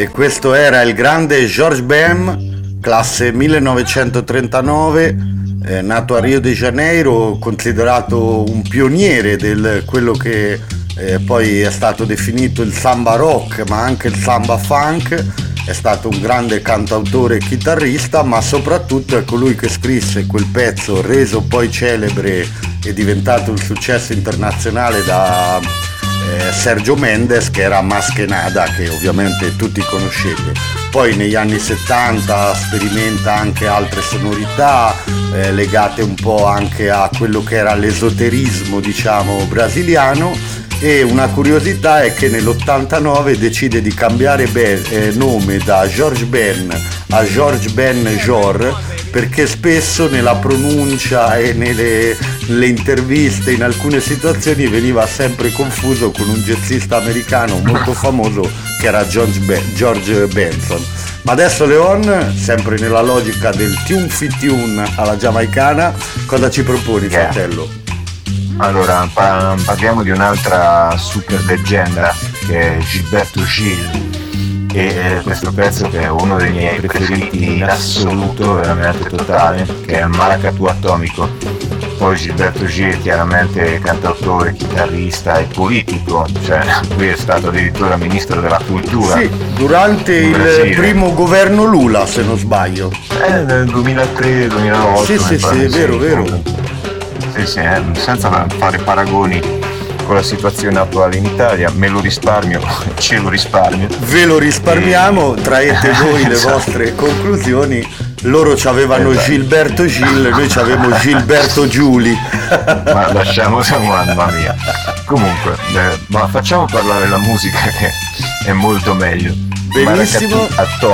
E questo era il grande George Ben, classe 1939, nato a Rio de Janeiro, considerato un pioniere del quello che poi è stato definito il samba rock, ma anche il samba funk. È stato un grande cantautore e chitarrista, ma soprattutto è colui che scrisse quel pezzo reso poi celebre e diventato un successo internazionale da Sergio Mendes, che era Más que Nada, che ovviamente tutti conoscete. Poi negli anni 70 sperimenta anche altre sonorità legate un po' anche a quello che era l'esoterismo, diciamo, brasiliano. E una curiosità è che nell'89 decide di cambiare nome da George Ben a George Ben Jor, perché spesso nella pronuncia e nelle interviste, in alcune situazioni, veniva sempre confuso con un jazzista americano molto famoso che era George Benson. Ma adesso Leon, sempre nella logica del tune fit tune alla giamaicana, cosa ci proponi, fratello? Allora, parliamo di un'altra super leggenda che è Gilberto Gil, e questo pezzo che è uno dei miei preferiti in assoluto, veramente totale, che è Maracatu Atomico. Poi Gilberto Gil chiaramente cantautore, chitarrista e politico, cioè lui è stato addirittura ministro della cultura. Sì, durante il primo governo Lula, se non sbaglio. Nel 2003-2008. Sì, è vero. Sì, senza fare paragoni con la situazione attuale in Italia, me lo risparmio, ce lo risparmio. Ve lo risparmiamo, traete voi le vostre conclusioni. Loro c'avevano Gilberto Gil, noi c'avevamo Gilberto Giuli. Ma lasciamo, mamma mia. Comunque, ma facciamo parlare la musica, che è molto meglio. Benissimo.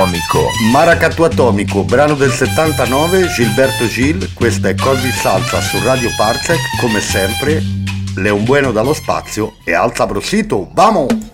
Maracatu Atomico, brano del 79, Gilberto Gil. Questa è Così Salsa su Radio Parsec. Come sempre, Leon Bueno dallo spazio e alza Brosito, vamo!